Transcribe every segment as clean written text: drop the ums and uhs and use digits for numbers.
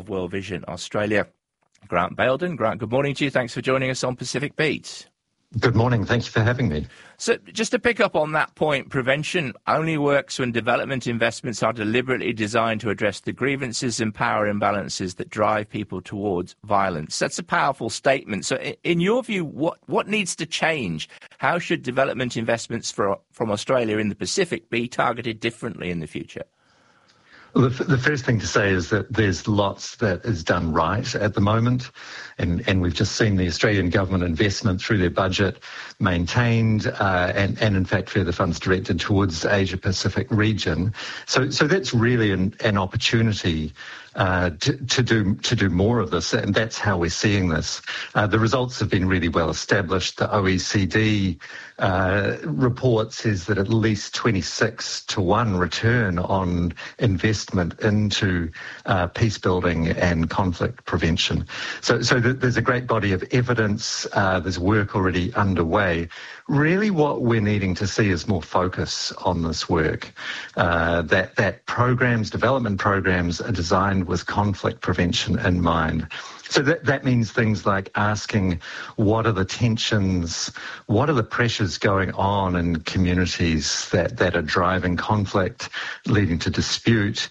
of World Vision Australia, Grant Bayldon. Grant, good morning to you. Thanks for joining us on Pacific Beat. Good morning. Thank you for having me. So just to pick up on that point, prevention only works when development investments are deliberately designed to address the grievances and power imbalances that drive people towards violence. That's a powerful statement. So in your view, what needs to change? How should development investments from Australia in the Pacific be targeted differently in the future? Well, the first thing to say is that there's lots that is done right at the moment, and we've just seen the Australian government investment through their budget maintained, and in fact further funds directed towards the Asia Pacific region. So that's really an opportunity to do more of this, and that's how we're seeing this. The results have been really well established. The OECD report says that at least 26-1 return on investment into peace building and conflict prevention. So there's a great body of evidence. There's work already underway. Really what we're needing to see is more focus on this work, that development programs are designed with conflict prevention in mind. So that means things like asking what are the tensions, what are the pressures going on in communities that are driving conflict, leading to dispute,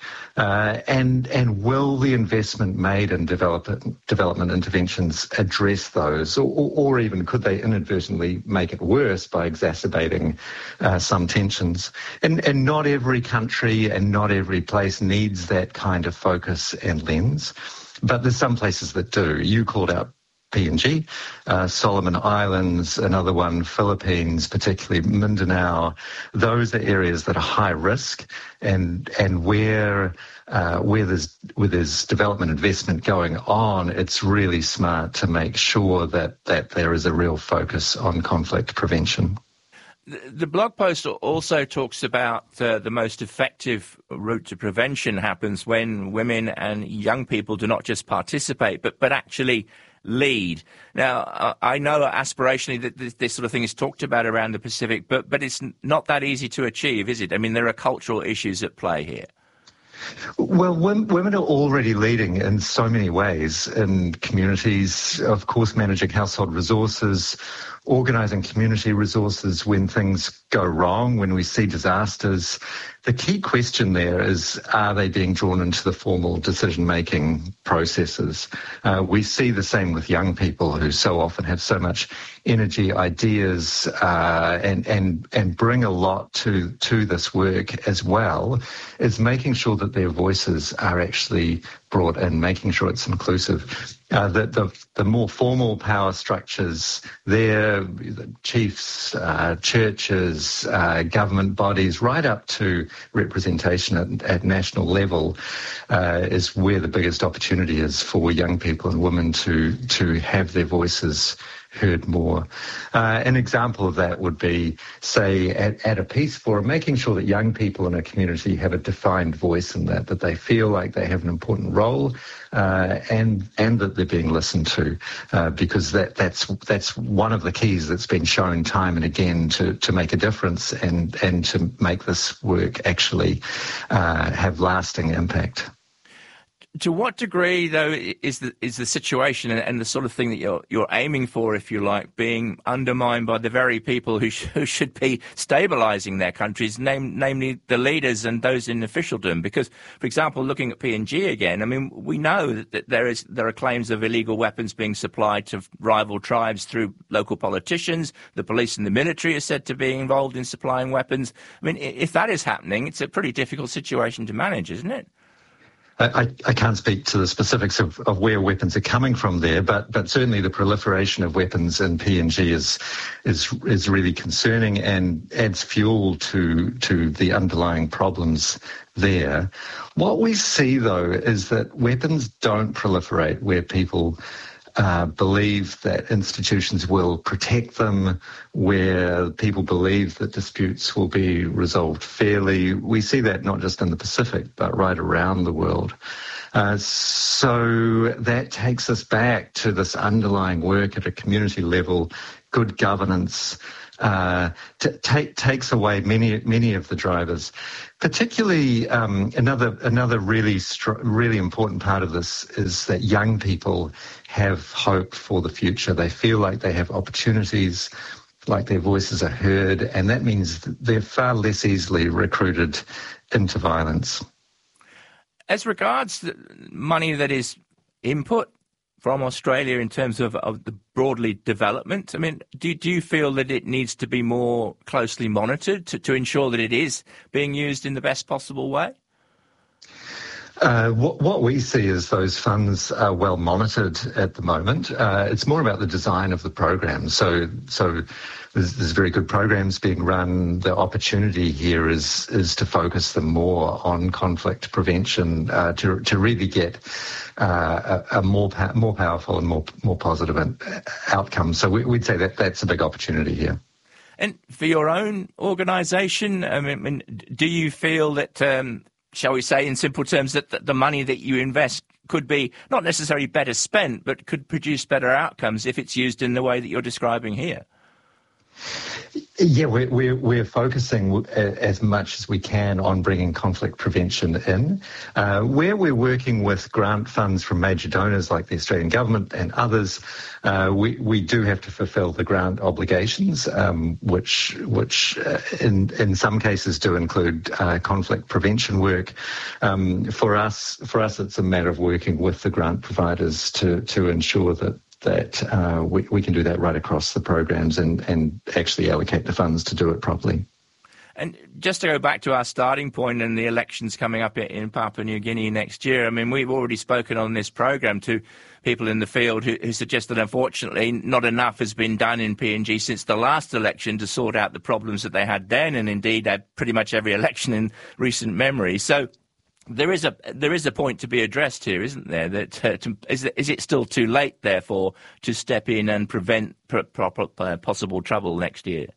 and will the investment made in development interventions address those, or even could they inadvertently make it worse by exacerbating some tensions? And not every country and not every place needs that kind of focus and lens. But there's some places that do. You called out PNG, Solomon Islands, another one, Philippines, particularly Mindanao. Those are areas that are high risk, and where there's development investment going on, it's really smart to make sure that there is a real focus on conflict prevention. The blog post also talks about the most effective route to prevention happens when women and young people do not just participate, but actually lead. Now, I know aspirationally that this sort of thing is talked about around the Pacific, but it's not that easy to achieve, is it? I mean, there are cultural issues at play here. Well, women are already leading in so many ways in communities, of course, managing household resources, organising community resources when things go wrong, when we see disasters. The key question there is, are they being drawn into the formal decision-making processes? We see the same with young people who so often have so much energy, ideas, and bring a lot to this work as well, is making sure that their voices are actually brought in, making sure it's inclusive. The more formal power structures there, the chiefs, churches, government bodies, right up to representation at national level, is where the biggest opportunity is for young people and women to have their voices heard more. An example of that would be, say, at a peace forum, making sure that young people in a community have a defined voice in that they feel like they have an important role, and that they're being listened to, because that's one of the keys that's been shown time and again to make a difference and to make this work actually have lasting impact. To what degree, though, is the situation and the sort of thing that you're aiming for, if you like, being undermined by the very people who should be stabilising their countries, namely the leaders and those in officialdom? Because, for example, looking at PNG again, I mean, we know that there are claims of illegal weapons being supplied to rival tribes through local politicians. The police and the military are said to be involved in supplying weapons. I mean, if that is happening, it's a pretty difficult situation to manage, isn't it? I can't speak to the specifics of where weapons are coming from there, but certainly the proliferation of weapons in PNG is really concerning and adds fuel to the underlying problems there. What we see, though, is that weapons don't proliferate where people believe that institutions will protect them, where people believe that disputes will be resolved fairly. We see that not just in the Pacific, but right around the world. So that takes us back to this underlying work at a community level, good governance, takes away many of the drivers. Particularly, another really important part of this is that young people have hope for the future. They feel like they have opportunities, like their voices are heard, and that means they're far less easily recruited into violence. As regards the money that is input from Australia in terms of the broadly development, I mean, do you feel that it needs to be more closely monitored to ensure that it is being used in the best possible way? What we see is those funds are well monitored at the moment. It's more about the design of the program. So there's very good programs being run. The opportunity here is to focus them more on conflict prevention, to really get a more powerful and more positive outcome. So we'd say that that's a big opportunity here. And for your own organisation, I mean, do you feel that, shall we say in simple terms, that the money that you invest could be not necessarily better spent, but could produce better outcomes if it's used in the way that you're describing here? Yeah, we're focusing as much as we can on bringing conflict prevention in. Where we're working with grant funds from major donors like the Australian government and others, we do have to fulfil the grant obligations, which in some cases do include conflict prevention work. For us, it's a matter of working with the grant providers to ensure that we can do that right across the programs and actually allocate the funds to do it properly. And just to go back to our starting point and the elections coming up in Papua New Guinea next year, I mean, we've already spoken on this program to people in the field who suggest that unfortunately not enough has been done in PNG since the last election to sort out the problems that they had then, and indeed had pretty much every election in recent memory. So there is a point to be addressed here, isn't there? That is it still too late, therefore, to step in and prevent possible trouble next year?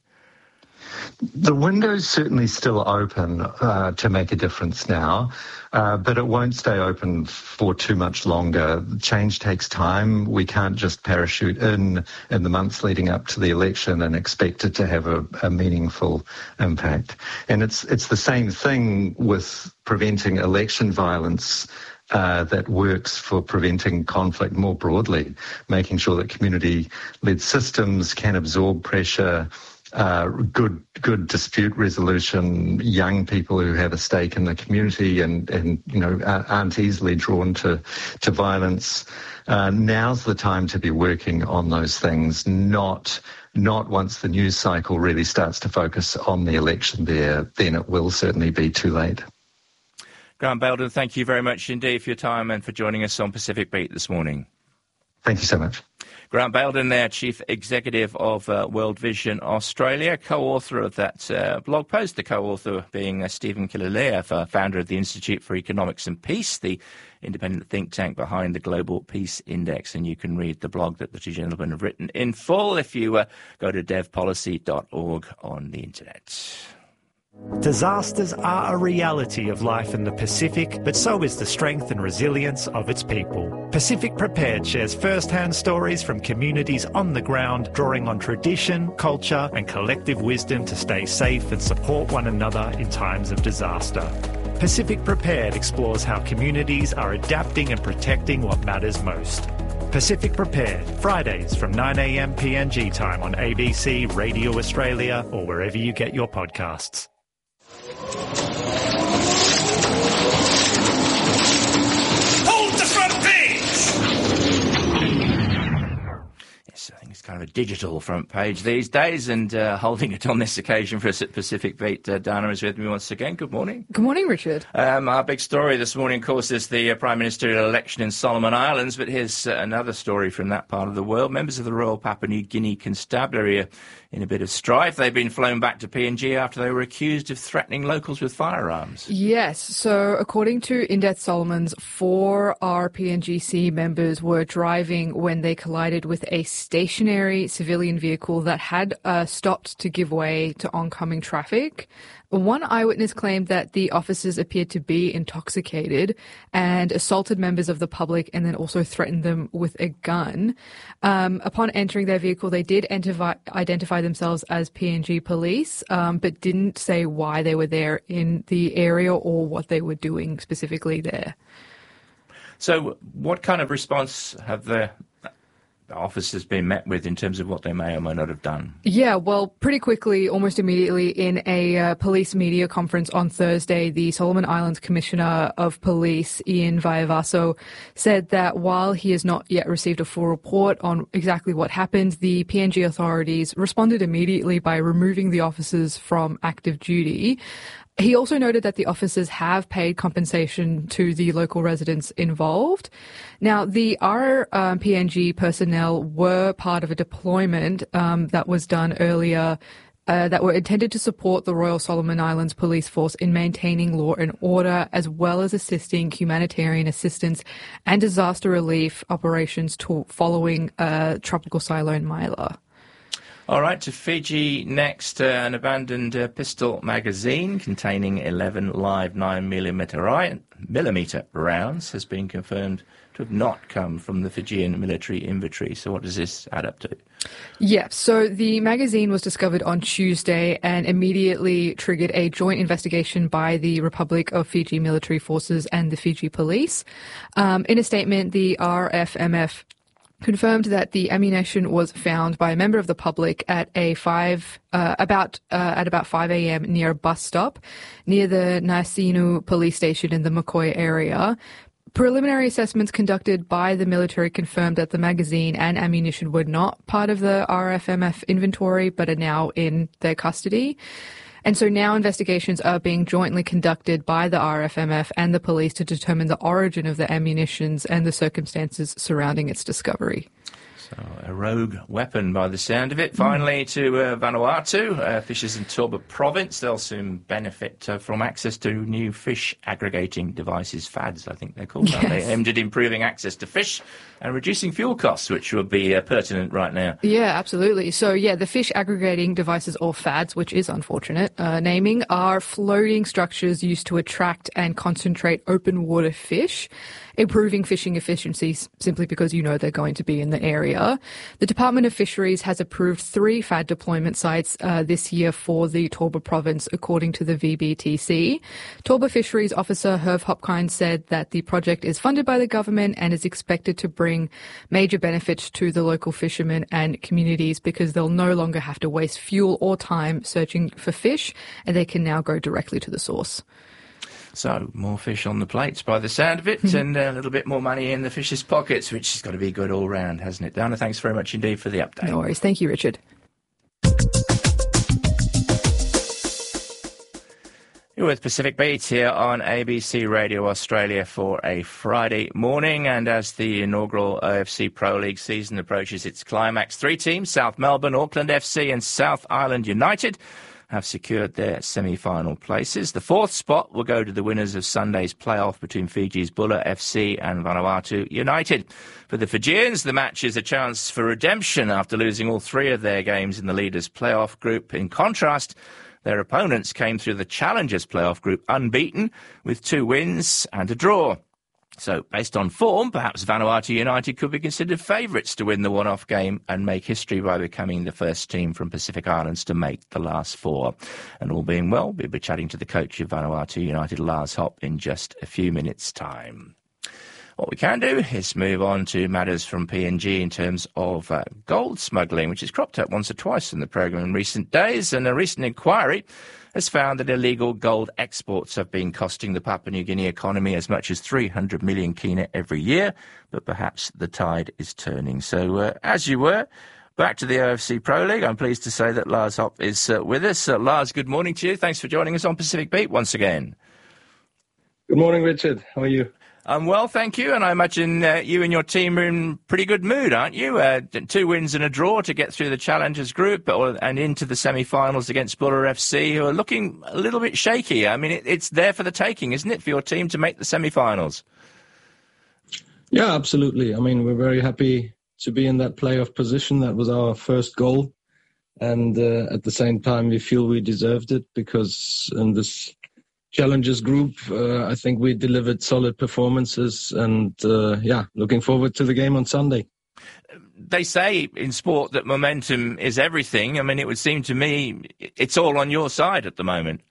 The window's certainly still open to make a difference now, but it won't stay open for too much longer. Change takes time. We can't just parachute in the months leading up to the election and expect it to have a meaningful impact. And it's the same thing with preventing election violence that works for preventing conflict more broadly, making sure that community-led systems can absorb pressure, good dispute resolution, young people who have a stake in the community and aren't easily drawn to violence. Now's the time to be working on those things, not once the news cycle really starts to focus on the election there, then it will certainly be too late. Grant Bayldon, thank you very much indeed for your time and for joining us on Pacific Beat this morning. Thank you so much. Grant Bayldon there, Chief Executive of World Vision Australia, co-author of that blog post, the co-author being Stephen Killalea, founder of the Institute for Economics and Peace, the independent think tank behind the Global Peace Index. And you can read the blog that the two gentlemen have written in full if you go to devpolicy.org on the internet. Disasters are a reality of life in the Pacific, but so is the strength and resilience of its people. Pacific Prepared shares first-hand stories from communities on the ground, drawing on tradition, culture and collective wisdom to stay safe and support one another in times of disaster. Pacific Prepared explores how communities are adapting and protecting what matters most. Pacific Prepared, Fridays from 9 a.m. PNG time on ABC, Radio Australia or wherever you get your podcasts. Hold the front page! Yes, I think it's kind of a digital front page these days, and holding it on this occasion for Pacific Beat, Dana is with me once again. Good morning. Good morning, Richard. Our big story this morning, of course, is the Prime Ministerial election in Solomon Islands, but here's another story from that part of the world. Members of the Royal Papua New Guinea Constabulary are in a bit of strife. They've been flown back to PNG after they were accused of threatening locals with firearms. Yes, so according to Indeth Solomons, 4 PNGC members were driving when they collided with a stationary ordinary civilian vehicle that had stopped to give way to oncoming traffic. One eyewitness claimed that the officers appeared to be intoxicated and assaulted members of the public and then also threatened them with a gun. Upon entering their vehicle, they did identify themselves as PNG police, but didn't say why they were there in the area or what they were doing specifically there. So what kind of response have the officers been met with in terms of what they may or may not have done? Yeah, well, pretty quickly, almost immediately, in a police media conference on Thursday, the Solomon Islands Commissioner of Police, Ian Vaiavaso, said that while he has not yet received a full report on exactly what happened, the PNG authorities responded immediately by removing the officers from active duty. He also noted that the officers have paid compensation to the local residents involved. Now, the PNG personnel were part of a deployment that was done earlier that were intended to support the Royal Solomon Islands Police Force in maintaining law and order, as well as assisting humanitarian assistance and disaster relief operations following Tropical Cyclone Mila. All right, to Fiji next. An abandoned pistol magazine containing 11 live 9mm rounds has been confirmed to have not come from the Fijian military inventory. So what does this add up to? Yeah, so the magazine was discovered on Tuesday and immediately triggered a joint investigation by the Republic of Fiji military forces and the Fiji police. In a statement, the RFMF confirmed that the ammunition was found by a member of the public at about 5 a.m. near a bus stop near the Nasinu police station in the McCoy area. Preliminary assessments conducted by the military confirmed that the magazine and ammunition were not part of the RFMF inventory but are now in their custody. And so now investigations are being jointly conducted by the RFMF and the police to determine the origin of the ammunitions and the circumstances surrounding its discovery. So a rogue weapon by the sound of it. Finally to Vanuatu, fishers in Toba province. They'll soon benefit from access to new fish aggregating devices, FADs I think they're called, aren't they? Aimed at improving access to fish and reducing fuel costs, which would be pertinent right now. Yeah, absolutely. So, yeah, the fish aggregating devices, or FADs, which is unfortunate naming, are floating structures used to attract and concentrate open water fish, improving fishing efficiencies simply because you know they're going to be in the area. The Department of Fisheries has approved 3 FAD deployment sites this year for the Toba province, according to the VBTC. Toba Fisheries Officer Herv Hopkind said that the project is funded by the government and is expected to bring major benefits to the local fishermen and communities because they'll no longer have to waste fuel or time searching for fish, and they can now go directly to the source. So, more fish on the plates by the sound of it, and a little bit more money in the fishers' pockets, which has got to be good all round, hasn't it? Dana, thanks very much indeed for the update. No worries. Thank you, Richard. You're with Pacific Beat here on ABC Radio Australia for a Friday morning, and as the inaugural OFC Pro League season approaches its climax, 3 teams, South Melbourne, Auckland FC and South Island United, have secured their semi-final places. The 4th spot will go to the winners of Sunday's playoff between Fiji's Buller FC and Vanuatu United. For the Fijians, the match is a chance for redemption after losing all 3 of their games in the leaders' playoff group. In contrast, their opponents came through the Challengers playoff group unbeaten with 2 wins and a draw. So, based on form, perhaps Vanuatu United could be considered favourites to win the one-off game and make history by becoming the first team from Pacific Islands to make the last 4. And all being well, we'll be chatting to the coach of Vanuatu United, Lars Hopp, in just a few minutes' time. What we can do is move on to matters from PNG in terms of gold smuggling, which has cropped up once or twice in the programme in recent days, and a recent inquiry has found that illegal gold exports have been costing the Papua New Guinea economy as much as 300 million kina every year, but perhaps the tide is turning. So, as you were, back to the OFC Pro League. I'm pleased to say that Lars Hopp is with us. Lars, good morning to you. Thanks for joining us on Pacific Beat once again. Good morning, Richard. How are you? I'm well, thank you, and I imagine you and your team are in pretty good mood, aren't you? 2 wins and a draw to get through the Challengers group and into the semi-finals against Buller FC, who are looking a little bit shaky. I mean, it's there for the taking, isn't it, for your team to make the semi-finals? Yeah, absolutely. I mean, we're very happy to be in that playoff position. That was our first goal. And at the same time, we feel we deserved it because in this Challengers group, I think we delivered solid performances. And looking forward to the game on Sunday. They say in sport that momentum is everything. I mean, it would seem to me it's all on your side at the moment.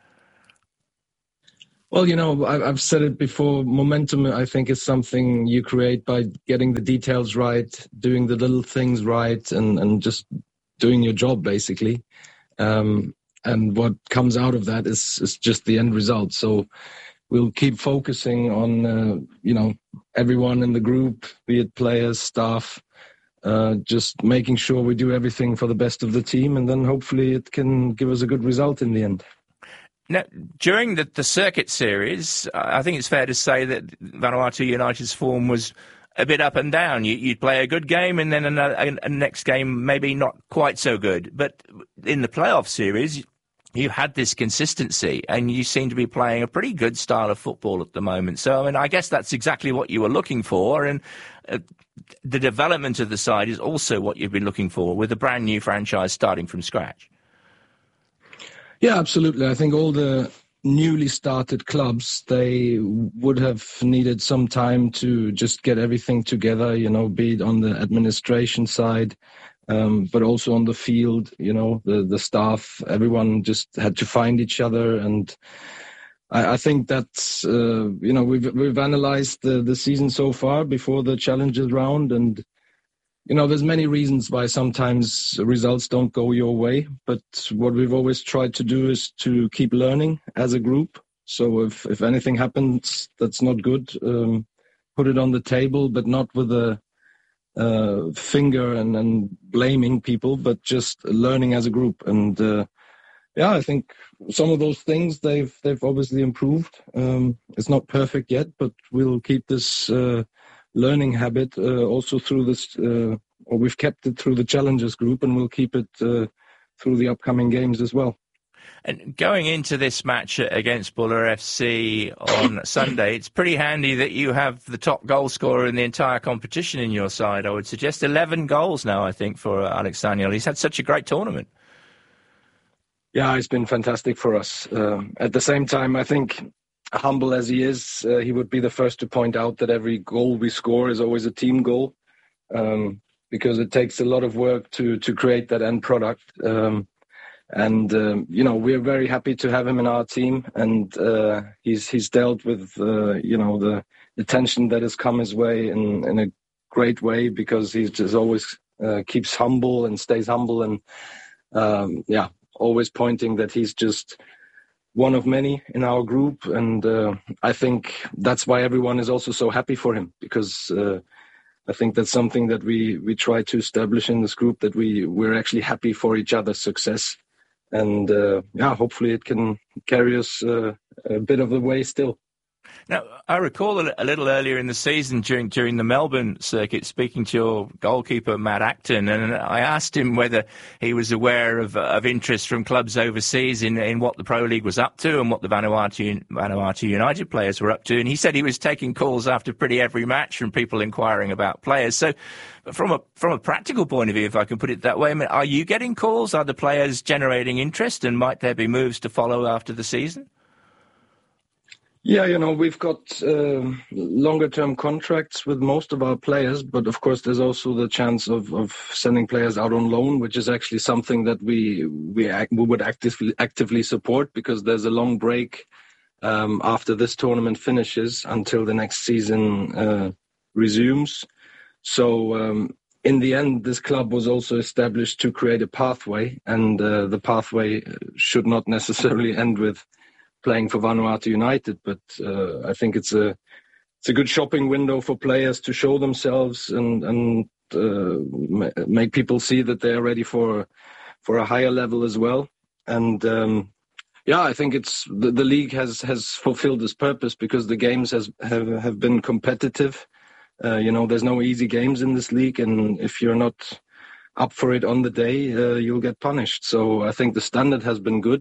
Well, I've said it before. Momentum, I think, is something you create by getting the details right, doing the little things right, and just doing your job, basically. And what comes out of that is just the end result. So we'll keep focusing on, everyone in the group, be it players, staff, just making sure we do everything for the best of the team, and then hopefully it can give us a good result in the end. Now, during the circuit series, I think it's fair to say that Vanuatu United's form was a bit up and down. You'd play a good game and then a next game maybe not quite so good. But in the playoff series, you had this consistency and you seem to be playing a pretty good style of football at the moment. So, I mean, I guess that's exactly what you were looking for. And the development of the side is also what you've been looking for with a brand new franchise starting from scratch. Yeah, absolutely. I think all the newly started clubs, they would have needed some time to just get everything together, be it on the administration side, but also on the field, the staff, everyone just had to find each other. And I think that's, we've analyzed the season so far before the Challengers round, and there's many reasons why sometimes results don't go your way, but what we've always tried to do is to keep learning as a group. So if anything happens that's not good, put it on the table, but not with a finger and blaming people, but just learning as a group. And I think some of those things they've obviously improved. It's not perfect yet, but we'll keep this learning habit also through this, or we've kept it through the Challengers group, and we'll keep it through the upcoming games as well. And going into this match against Buller FC on Sunday, it's pretty handy that you have the top goal scorer in the entire competition in your side. I would suggest 11 goals now, I think, for Alex Daniel. He's had such a great tournament. Yeah, it's been fantastic for us. At the same time, I think, humble as he is, he would be the first to point out that every goal we score is always a team goal, because it takes a lot of work to create that end product. We're very happy to have him in our team, and he's dealt with the attention that has come his way in a great way, because he just always keeps humble and stays humble, and always pointing that he's just one of many in our group. And I think that's why everyone is also so happy for him, because I think that's something that we try to establish in this group, that we're actually happy for each other's success. And hopefully it can carry us a bit of the way still. Now, I recall a little earlier in the season during the Melbourne circuit, speaking to your goalkeeper, Matt Acton, and I asked him whether he was aware of interest from clubs overseas in what the Pro League was up to and what the Vanuatu United players were up to. And he said he was taking calls after pretty every match from people inquiring about players. So from a practical point of view, if I can put it that way, I mean, are you getting calls? Are the players generating interest? And might there be moves to follow after the season? Yeah, we've got longer-term contracts with most of our players, but of course there's also the chance of sending players out on loan, which is actually something that we would actively support, because there's a long break after this tournament finishes until the next season resumes. So in the end, this club was also established to create a pathway, and the pathway should not necessarily end with playing for Vanuatu United, but I think it's a good shopping window for players to show themselves and make people see that they are ready for a higher level as well. And I think it's the league has fulfilled its purpose, because the games have been competitive. There's no easy games in this league, and if you're not up for it on the day, you'll get punished. So I think the standard has been good.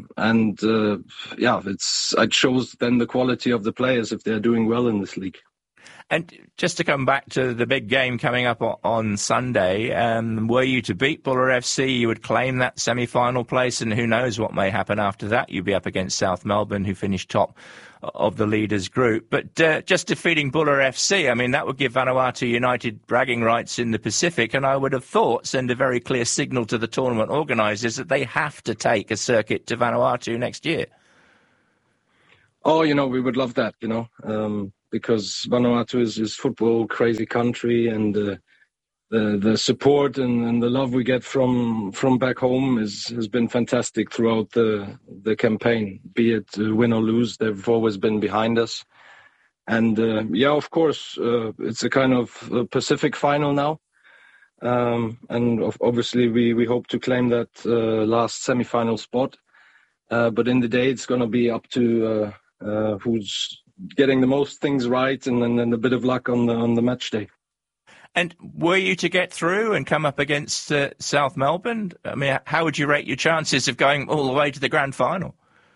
It shows then the quality of the players if they're doing well in this league. And just to come back to the big game coming up on Sunday, were you to beat Buller FC, you would claim that semi-final place, and who knows what may happen after that. You'd be up against South Melbourne, who finished top of the leaders group. But just defeating Buller FC, I mean, that would give Vanuatu United bragging rights in the Pacific, and I would have thought send a very clear signal to the tournament organisers that they have to take a circuit to Vanuatu next year. Oh, we would love that, because Vanuatu is football crazy country, and the support and the love we get from back home has been fantastic throughout the campaign. Be it win or lose, they've always been behind us. And of course, it's a kind of a Pacific final now, and obviously we hope to claim that last semi-final spot. But in the day, it's going to be up to who's getting the most things right, and then a bit of luck on the match day. And were you to get through and come up against South Melbourne, I mean, how would you rate your chances of going all the way to the grand final?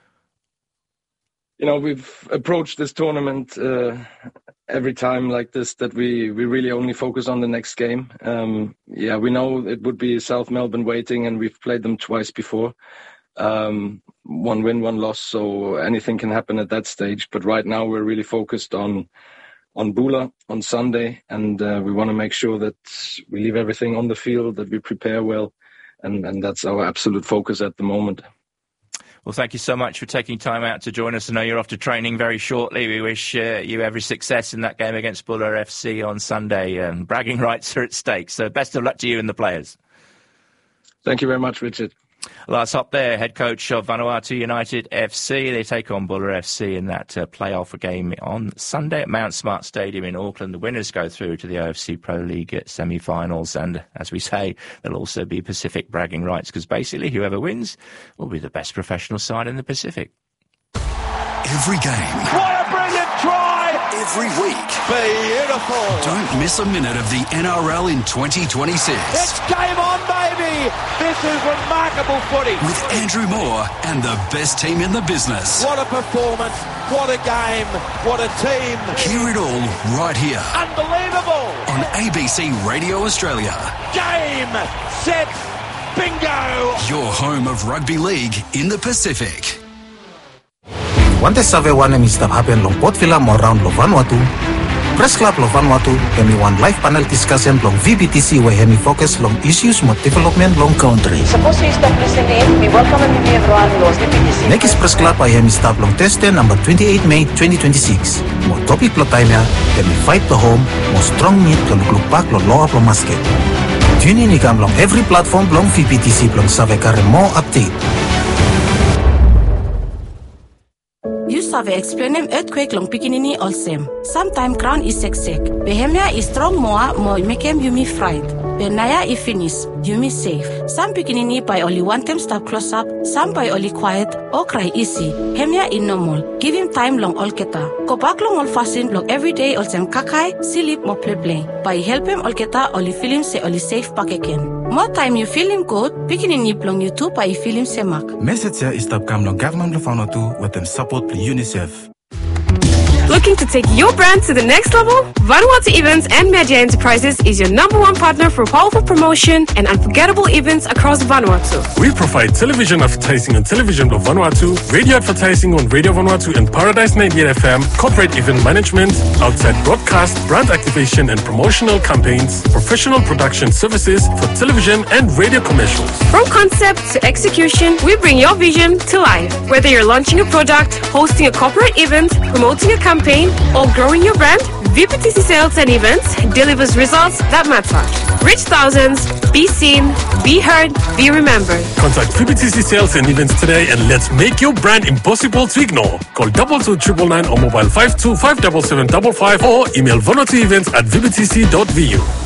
We've approached this tournament every time like this, that we really only focus on the next game. We know it would be South Melbourne waiting, and we've played them twice before. One win, one loss, so anything can happen at that stage. But right now we're really focused on Bula on Sunday, and we want to make sure that we leave everything on the field, that we prepare well, and that's our absolute focus at the moment. Well, thank you so much for taking time out to join us. I know you're off to training very shortly. We wish you every success in that game against Buller FC on Sunday. Bragging rights are at stake, so best of luck to you and the players. Thank you very much, Richard. Lars Hopp there, head coach of Vanuatu United FC. They take on Buller FC in that playoff game on Sunday at Mount Smart Stadium in Auckland. The winners go through to the OFC Pro League semi-finals, and as we say, there'll also be Pacific bragging rights, because basically whoever wins will be the best professional side in the Pacific. Every game. What a brilliant try! Every week. Beautiful! Don't miss a minute of the NRL in 2026. It's game on, baby! This is remarkable footy. With Andrew Moore and the best team in the business. What a performance, what a game, what a team. Hear it all right here. Unbelievable! On ABC Radio Australia. Game, set, bingo! Your home of rugby league in the Pacific. Want to save one mistake happen long Port Vila more round lo Vanuatu? Press Club lo Vanuatu hemi one live panel discussion long VBTC where hemi focus long issues more development long country. Suppose you stop listening, we welcome everyone los VBTC. Next Press Club I hemi start long Thursday number 28 May 2026. More topic lo time ya, hemi fight to home, more strong meat lo look back lo lower lo basket. Tune in ikam long every platform long VBTC long save kare more update. Save explain earthquake long pikinini olsem. Sometime crown is sick. Behemia is strong more make him yumi fried. Benaya is finish, yumi safe. Some pikinini by only one time stop close up, some by only quiet or cry easy. Hemia is normal. Give him time long olketa. Go back long all fasten long every day olsem kakai, sleep mo play. By help him olketa only feel him say only safe pakeken. More time you feel him good, pikinini long you too by feel him semak. Message here is stop come long government lo Vanuatu with them support the UNICEF. Looking to take your brand to the next level? Vanuatu Events and Media Enterprises is your #1 partner for powerful promotion and unforgettable events across Vanuatu. We provide television advertising on Television of Vanuatu, radio advertising on Radio Vanuatu and Paradise 98 FM, corporate event management, outside broadcast, brand activation and promotional campaigns, professional production services for television and radio commercials. From concept to execution, we bring your vision to life. Whether you're launching a product, hosting a corporate event, promoting a campaign, or growing your brand, VBTC Sales and Events delivers results that matter. Reach thousands, be seen, be heard, be remembered. Contact VBTC Sales and Events today and let's make your brand impossible to ignore. Call 229999 or mobile 5257755 or email vanuatuevents@vbtc.vu.